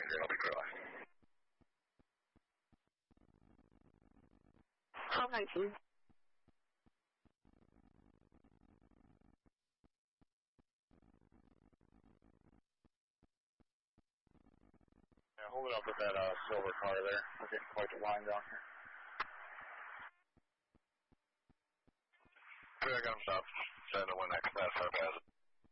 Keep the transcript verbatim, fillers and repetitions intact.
I'll be crossed. twelve nineteen. Yeah, hold it up with that uh, silver car there. We're getting quite the line down here. Okay, I got him stopped. Send the one next class, our pass.